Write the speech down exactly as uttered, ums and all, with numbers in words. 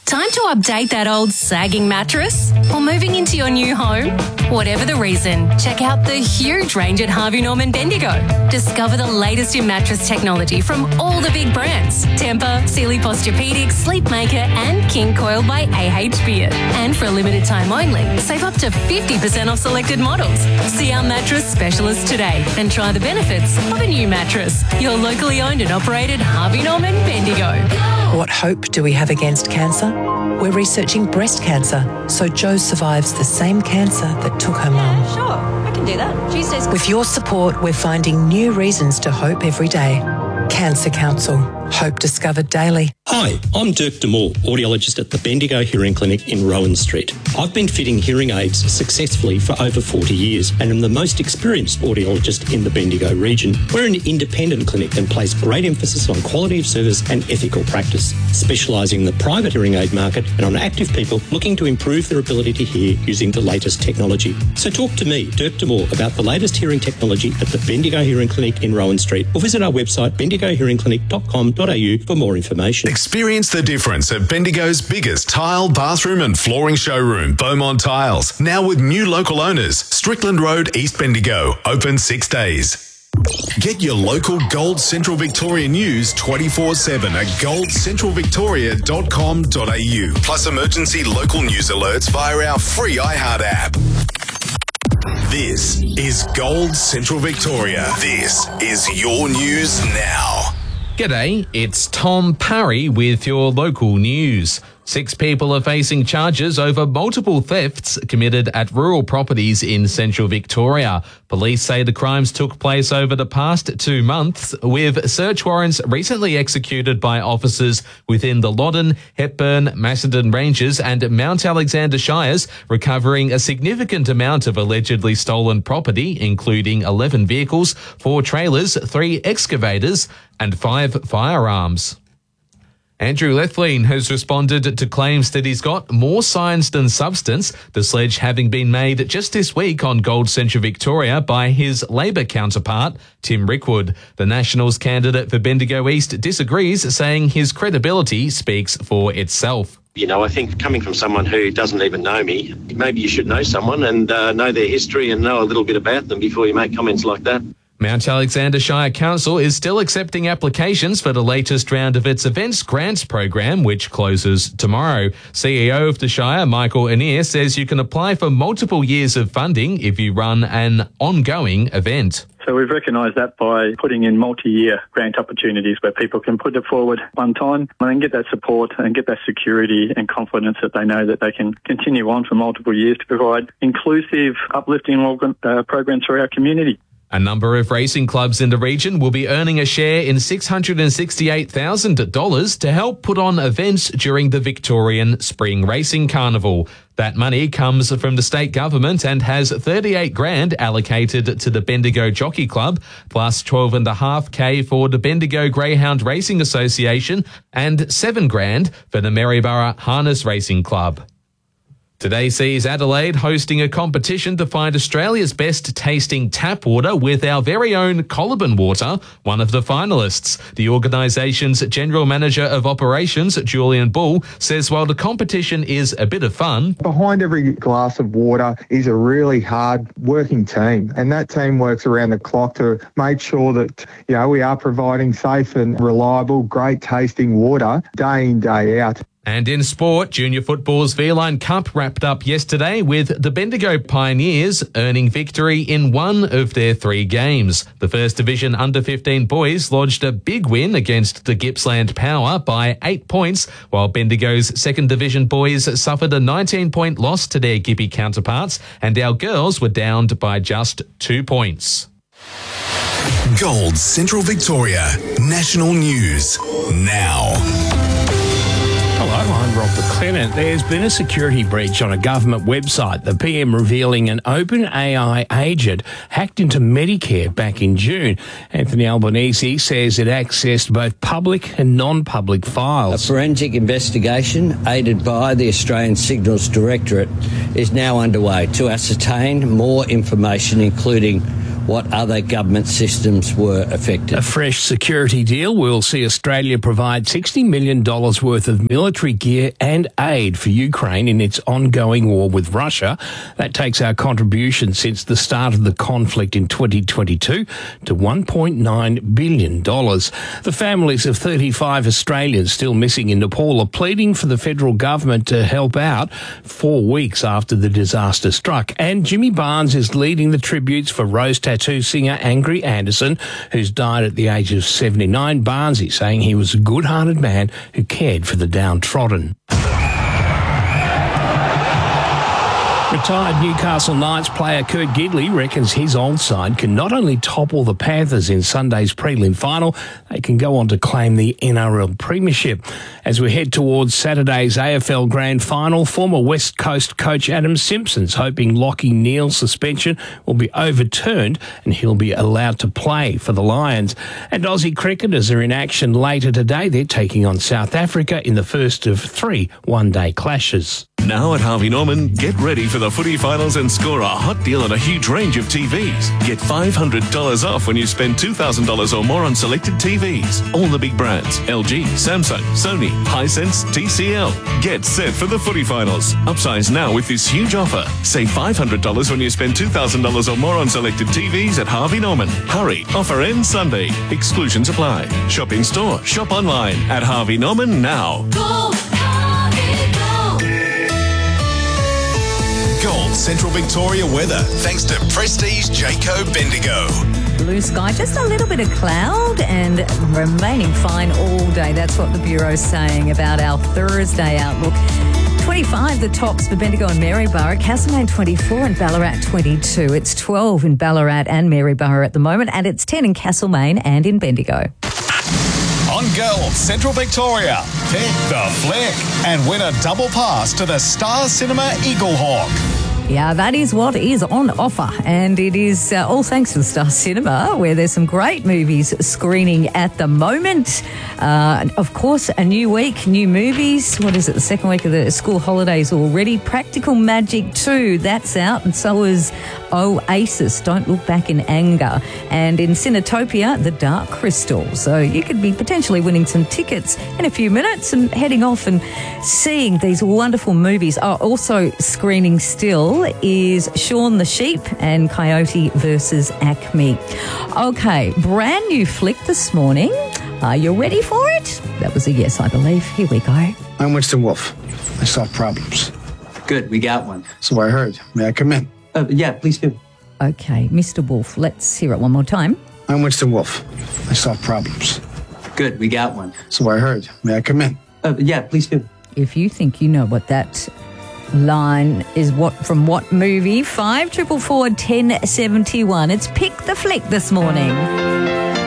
Time to update that old sagging mattress? Or moving into your new home? Whatever the reason, check out the huge range at Harvey Norman Bendigo. Discover the latest in mattress technology from all the big brands. Tempur, Sealy Posturepedic, Sleepmaker and King Coil by A H Beard. And for a limited time only, save up to fifty percent off selected models. See our mattress specialist today and try the benefits of a new mattress. Your locally owned and operated Harvey Norman Bendigo. What hope do we have against cancer? We're researching breast cancer, so Jo survives the same cancer that took her mum. Yeah, sure, I can do that. Tuesdays. With your support, we're finding new reasons to hope every day. Cancer Council. Hope discovered daily. Hi, I'm Dirk Demore, audiologist at the Bendigo Hearing Clinic in Rowan Street. I've been fitting hearing aids successfully for over forty years and am the most experienced audiologist in the Bendigo region. We're an independent clinic and place great emphasis on quality of service and ethical practice, specialising in the private hearing aid market and on active people looking to improve their ability to hear using the latest technology. So talk to me, Dirk Demore, about the latest hearing technology at the Bendigo Hearing Clinic in Rowan Street, or visit our website bendigo hearing clinic dot com dot a u for more information. Experience the difference at Bendigo's biggest tile, bathroom and flooring showroom, Beaumont Tiles. Now with new local owners, Strickland Road, East Bendigo, open six days. Get your local Gold Central Victoria news twenty-four seven at gold central victoria dot com dot a u. Plus emergency local news alerts via our free iHeart app. This is Gold Central Victoria. This is your news now. G'day, it's Tom Parry with your local news. Six people are facing charges over multiple thefts committed at rural properties in central Victoria. Police say the crimes took place over the past two months, with search warrants recently executed by officers within the Loddon, Hepburn, Macedon Ranges and Mount Alexander Shires, recovering a significant amount of allegedly stolen property, including eleven vehicles, four trailers, three excavators and five firearms. Andrew Lethlean has responded to claims that he's got more signs than substance, the sledge having been made just this week on Gold Central Victoria by his Labor counterpart, Tim Rickwood. The Nationals candidate for Bendigo East disagrees, saying his credibility speaks for itself. You know, I think coming from someone who doesn't even know me, maybe you should know someone and uh, know their history and know a little bit about them before you make comments like that. Mount Alexander Shire Council is still accepting applications for the latest round of its Events Grants program, which closes tomorrow. C E O of the Shire, Michael Anir, says you can apply for multiple years of funding if you run an ongoing event. So we've recognised that by putting in multi-year grant opportunities where people can put it forward one time and then get that support and get that security and confidence that they know that they can continue on for multiple years to provide inclusive, uplifting organ, uh, programs for our community. A number of racing clubs in the region will be earning a share in six hundred sixty-eight thousand dollars to help put on events during the Victorian Spring Racing Carnival. That money comes from the state government and has thirty-eight grand allocated to the Bendigo Jockey Club, plus twelve and a half K for the Bendigo Greyhound Racing Association and seven grand for the Maryborough Harness Racing Club. Today sees Adelaide hosting a competition to find Australia's best tasting tap water, with our very own Coliban Water one of the finalists. The organisation's General Manager of Operations, Julian Bull, says while the competition is a bit of fun, behind every glass of water is a really hard working team, and that team works around the clock to make sure that, you know, we are providing safe and reliable, great tasting water day in, day out. And in sport, Junior Football's V-Line Cup wrapped up yesterday with the Bendigo Pioneers earning victory in one of their three games. The First Division under fifteen boys lodged a big win against the Gippsland Power by eight points, while Bendigo's Second Division boys suffered a nineteen-point loss to their Gippy counterparts, and our girls were downed by just two points. Gold Central Victoria National News now. Hello, I'm Rob McLennan. There's been a security breach on a government website, the P M revealing an OpenAI agent hacked into Medicare back in June. Anthony Albanese says it accessed both public and non-public files. A forensic investigation, aided by the Australian Signals Directorate, is now underway to ascertain more information, including what other government systems were affected. A fresh security deal will see Australia provide sixty million dollars worth of military gear and aid for Ukraine in its ongoing war with Russia. That takes our contribution since the start of the conflict in twenty twenty-two to one point nine billion dollars. The families of thirty-five Australians still missing in Nepal are pleading for the federal government to help out four weeks after the disaster struck. And Jimmy Barnes is leading the tributes for Rose Tattoo singer Angry Anderson, who's died at the age of seventy-nine. Barnes is saying he was a good-hearted man who cared for the downtrodden. Retired Newcastle Knights player Kurt Gidley reckons his old side can not only topple the Panthers in Sunday's prelim final, they can go on to claim the N R L premiership. As we head towards Saturday's A F L Grand Final, former West Coast coach Adam Simpson's hoping Lachie Neale's suspension will be overturned and he'll be allowed to play for the Lions. And Aussie cricketers are in action later today. They're taking on South Africa in the first of three one-day clashes. Now at Harvey Norman, get ready for the footy finals and score a hot deal on a huge range of T Vs. Get five hundred dollars off when you spend two thousand dollars or more on selected T Vs. All the big brands, L G, Samsung, Sony, Hisense, T C L. Get set for the footy finals. Upsize now with this huge offer. Save five hundred dollars when you spend two thousand dollars or more on selected T Vs at Harvey Norman. Hurry, offer ends Sunday. Exclusions apply. Shop in store, shop online at Harvey Norman now. Go, Harvey, go. Gold Central Victoria weather, thanks to Prestige Jayco Bendigo. Blue sky, just a little bit of cloud and remaining fine all day. That's what the Bureau's saying about our Thursday outlook. twenty-five the tops for Bendigo and Maryborough, Castlemaine twenty-four and Ballarat twenty-two. It's twelve in Ballarat and Maryborough at the moment, and it's ten in Castlemaine and in Bendigo. On Gold Central Victoria, pick the flick and win a double pass to the Star Cinema Eagle Hawk. Yeah, that is what is on offer, and it is uh, all thanks to the Star Cinema, where there's some great movies screening at the moment. Uh, of course, a new week, new movies. What is it, the second week of the school holidays already? Practical Magic two, that's out, and so is Oasis, Don't Look Back in Anger. And in Cinetopia, The Dark Crystal. So you could be potentially winning some tickets in a few minutes and heading off and seeing these wonderful movies. Oh, also screening still is Shaun the Sheep and Coyote versus Acme. Okay, brand new flick this morning. Are you ready for it? That was a yes, I believe. Here we go. I'm Winston Wolfe. I solve problems. Good, we got one. So I heard. May I come in? Uh, yeah, please do. Okay, Mister Wolfe, let's hear it one more time. I'm Winston Wolfe. I solve problems. Good, we got one. So I heard. May I come in? Uh, yeah, please do. If you think you know what that line is, what from what movie, five triple four ten seventy one. It's Pick the Flick this morning.